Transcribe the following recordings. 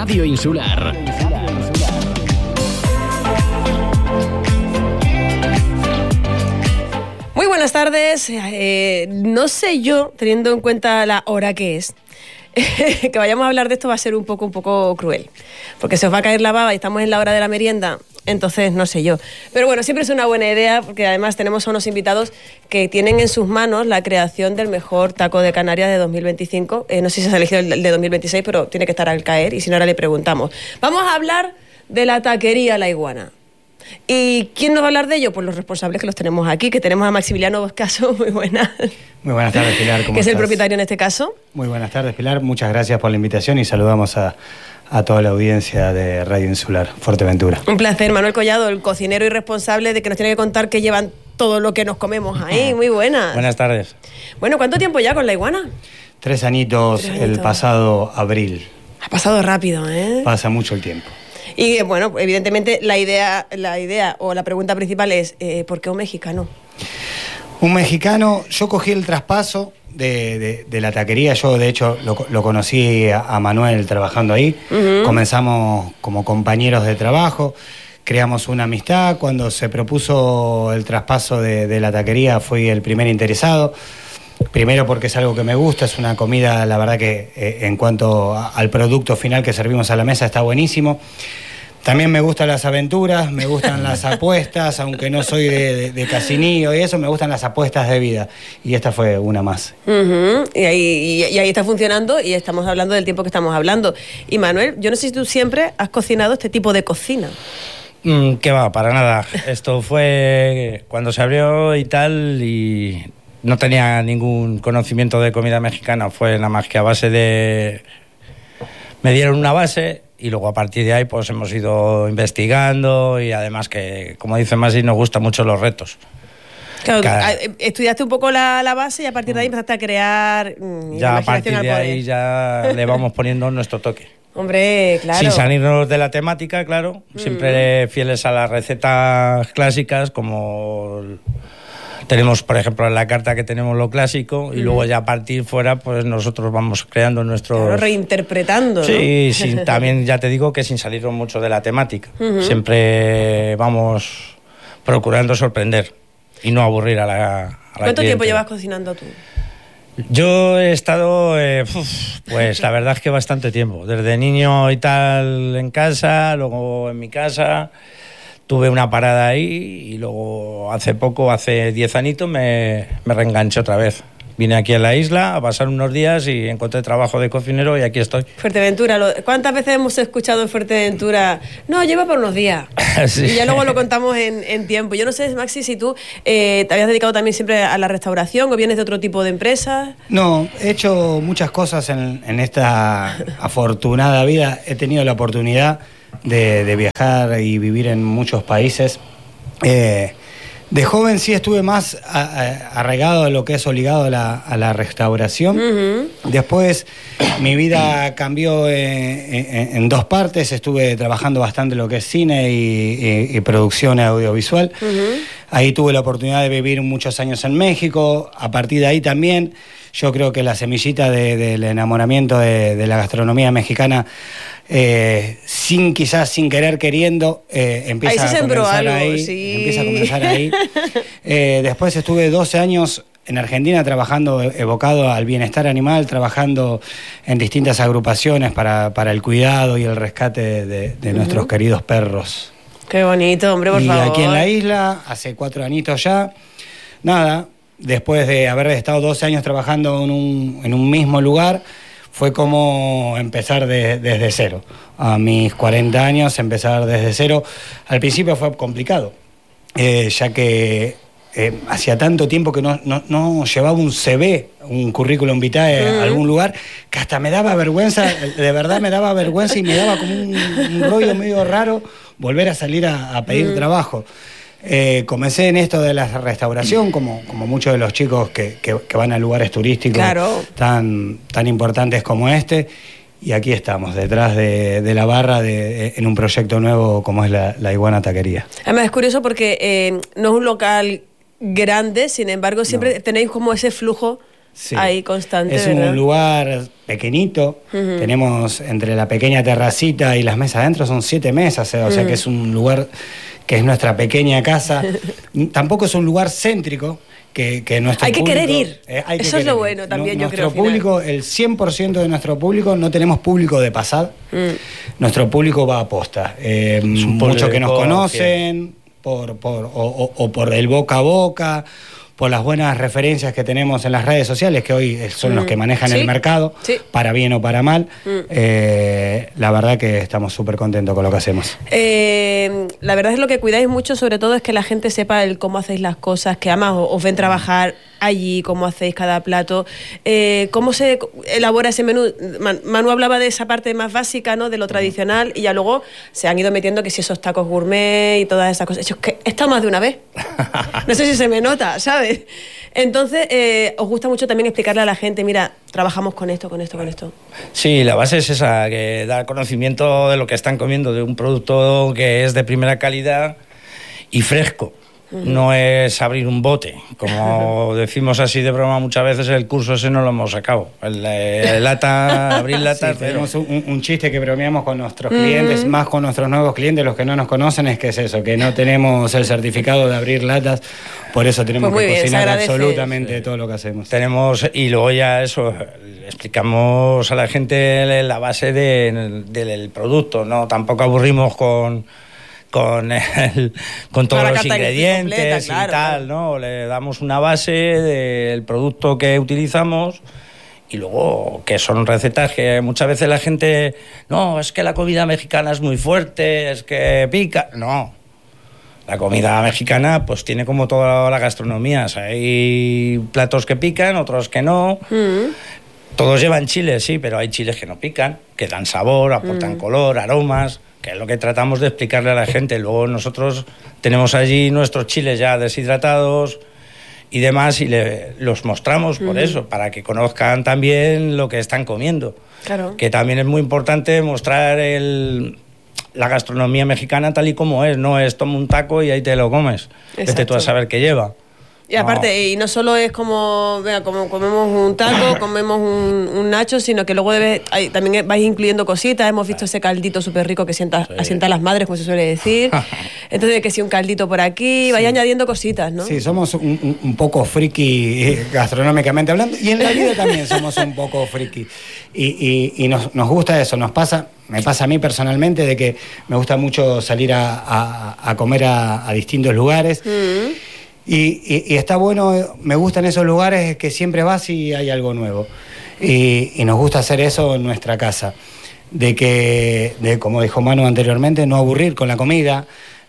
Radio Insular. Muy buenas tardes. No sé yo, teniendo en cuenta la hora que es, que vayamos a hablar de esto va a ser un poco cruel, porque se os va a caer la baba y estamos en la hora de la merienda, entonces no sé yo. Pero bueno, siempre es una buena idea, porque además tenemos a unos invitados que tienen en sus manos la creación del mejor taco de Canarias de 2025. No sé si se ha elegido el de 2026, pero tiene que estar al caer, y si no, ahora le preguntamos. Vamos a hablar de la taquería La Iguana. ¿Y quién nos va a hablar de ello? Pues los responsables, que los tenemos aquí, que tenemos a Maximiliano Boscaso. Muy buenas. Muy buenas tardes, Pilar. ¿Cómo que es estás? el propietario en este caso. Muy buenas tardes, Pilar. Muchas gracias por la invitación y saludamos a toda la audiencia de Radio Insular, Fuerteventura. Un placer. Manuel Collado, el cocinero y responsable de que nos tiene que contar que llevan todo lo que nos comemos ahí. Muy buenas. Buenas tardes. Bueno, ¿cuánto tiempo ya con La Iguana? 3 añitos el pasado abril. Ha pasado rápido, ¿eh? Pasa mucho el tiempo. Y bueno, evidentemente la idea o la pregunta principal es ¿por qué un mexicano? Un mexicano, yo cogí el traspaso de la taquería. Yo de hecho lo conocí a Manuel trabajando ahí. Comenzamos como compañeros de trabajo, creamos una amistad. Cuando se propuso el traspaso de la taquería fui el primer interesado. Primero porque es algo que me gusta, es una comida, la verdad que en cuanto al producto final que servimos a la mesa está buenísimo. También me gustan las aventuras, me gustan las apuestas, aunque no soy de casinillo y eso, me gustan las apuestas de vida. Y esta fue una más. Y ahí está funcionando, y estamos hablando del tiempo que estamos hablando. Y Manuel, yo no sé si tú siempre has cocinado este tipo de cocina. ¿Qué va? Para nada. Esto fue cuando se abrió y tal, y no tenía ningún conocimiento de comida mexicana. Fue nada más que a base de... Me dieron una base y luego a partir de ahí pues hemos ido investigando, y además que, como dice Masi, nos gustan mucho los retos. Claro, estudiaste un poco la base y a partir de ahí empezaste a crear ya a partir de ahí ya le vamos poniendo nuestro toque. Hombre, claro. Sin salirnos de la temática, claro. Siempre fieles a las recetas clásicas, como... Tenemos, por ejemplo, en la carta que tenemos lo clásico, y luego ya a partir fuera, pues nosotros vamos creando nuestros... Claro, reinterpretando, ¿no? Sí, también ya te digo que sin salirnos mucho de la temática. Siempre vamos procurando sorprender y no aburrir a la ¿Cuánto cliente. tiempo llevas cocinando tú? Yo he estado, pues la verdad es que bastante tiempo. Desde niño y tal en casa, luego en mi casa... Tuve una parada ahí y luego hace 10 añitos me reenganché otra vez. Vine aquí a la isla a pasar unos días y encontré trabajo de cocinero y aquí estoy. Fuerteventura, ¿cuántas veces hemos escuchado en Fuerteventura? No, lleva por unos días. Sí. Y ya luego lo contamos en tiempo. Yo no sé, Maxi, si tú te habías dedicado también siempre a la restauración o vienes de otro tipo de empresas. No, he hecho muchas cosas en esta afortunada vida. He tenido la oportunidad de viajar y vivir en muchos países. De joven sí estuve más arraigado a lo que es obligado a la restauración. Después mi vida cambió en dos partes. Estuve trabajando bastante lo que es cine y producción audiovisual. Ahí tuve la oportunidad de vivir muchos años en México. A partir de ahí también yo creo que la semillita del enamoramiento de la gastronomía mexicana, quizás sin querer queriendo, empieza a comenzar ahí. Después estuve 12 años en Argentina trabajando evocado al bienestar animal, trabajando en distintas agrupaciones para el cuidado y el rescate de nuestros queridos perros. Qué bonito, hombre, por favor. Y aquí en la isla, hace 4 añitos ya, nada, después de haber estado 12 años trabajando en un mismo lugar, fue como empezar desde cero. A mis 40 años, empezar desde cero. Al principio fue complicado, ya que hacía tanto tiempo que no llevaba un CV, un currículum vitae a algún lugar, que hasta me daba vergüenza, de verdad me daba vergüenza, y me daba como un rollo medio raro volver a salir a pedir trabajo. Comencé en esto de la restauración, como muchos de los chicos que van a lugares turísticos, claro, tan importantes como este, y aquí estamos, detrás de la barra, en un proyecto nuevo como es la Iguana Taquería. Además es curioso porque no es un local grande, sin embargo siempre tenéis como ese flujo Sí. ahí constante, Es ¿verdad? un lugar pequeñito, tenemos entre la pequeña terracita y las mesas adentro son 7 mesas, o sea que es un lugar que es nuestra pequeña casa. Tampoco es un lugar céntrico, que nuestro Hay que público, querer ir. hay que Eso es lo querer bueno ir. también, yo creo, Nuestro al final. público, el 100% de nuestro público, no tenemos público de pasada. Nuestro público va a posta. un Muchos que nos público conocen, o por el boca a boca, por las buenas referencias que tenemos en las redes sociales, que hoy son los que manejan Sí, el mercado, sí. para bien o para mal. La verdad que estamos súper contentos con lo que hacemos. La verdad es lo que cuidáis mucho, sobre todo, es que la gente sepa el cómo hacéis las cosas, que además os ven trabajar allí, cómo hacéis cada plato, cómo se elabora ese menú. Manu hablaba de esa parte más básica, ¿no?, de lo tradicional, y ya luego se han ido metiendo que si esos tacos gourmet y todas esas cosas. Es que he estado más de una vez. No sé si se me nota, ¿sabes? Entonces, os gusta mucho también explicarle a la gente, mira, trabajamos con esto, con esto, con esto. Sí, la base es esa, que da conocimiento de lo que están comiendo, de un producto que es de primera calidad y fresco. No es abrir un bote, como decimos así de broma muchas veces, el curso ese no lo hemos sacado. Abrir latas, Sí, tenemos un chiste que bromeamos con nuestros clientes, más con nuestros nuevos clientes, los que no nos conocen, es que es eso, que no tenemos el certificado de abrir latas, por eso tenemos Pues muy que bien, se cocinar agradece. absolutamente todo lo que hacemos. tenemos, y luego ya eso, le explicamos a la gente la base del producto, ¿no? Tampoco aburrimos con todos Para los carta ingredientes completa, y claro, tal, ¿no? Le damos una base del producto que utilizamos y luego que son recetas que muchas veces la gente, no, es que la comida mexicana es muy fuerte, es que pica. No, la comida mexicana pues tiene como toda la gastronomía, o sea, hay platos que pican, otros que no. Todos llevan chiles, sí, pero hay chiles que no pican, que dan sabor, aportan color, aromas, que es lo que tratamos de explicarle a la gente. Luego nosotros tenemos allí nuestros chiles ya deshidratados y demás y los mostramos por eso, para que conozcan también lo que están comiendo. Claro. Que también es muy importante mostrar la gastronomía mexicana tal y como es. No es toma un taco y ahí te lo comes. Vete tú a Exacto. saber qué lleva. Y aparte, y no solo es como, venga, como comemos un taco, comemos un nacho, sino que luego también vais incluyendo cositas. Hemos visto ese caldito súper rico que asienta a las madres, como se suele decir. Entonces, que si un caldito por aquí, vais añadiendo cositas, ¿no? Sí, somos un poco friki gastronómicamente hablando, y en la vida también somos un poco friki. Y nos gusta eso, me pasa a mí personalmente de que me gusta mucho salir a comer a distintos lugares. Y está bueno, me gustan esos lugares que siempre vas y hay algo nuevo. Y nos gusta hacer eso en nuestra casa. Como dijo Manu anteriormente, no aburrir con la comida.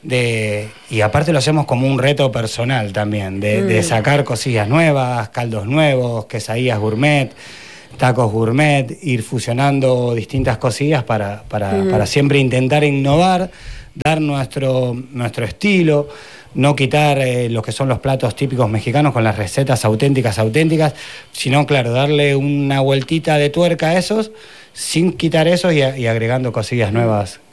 Y aparte lo hacemos como un reto personal también, de sacar cosillas nuevas, caldos nuevos, quesadillas gourmet, tacos gourmet, ir fusionando distintas cosillas para siempre intentar innovar, dar nuestro estilo, no quitar lo que son los platos típicos mexicanos con las recetas auténticas, sino, claro, darle una vueltita de tuerca a esos, sin quitar eso y agregando cosillas nuevas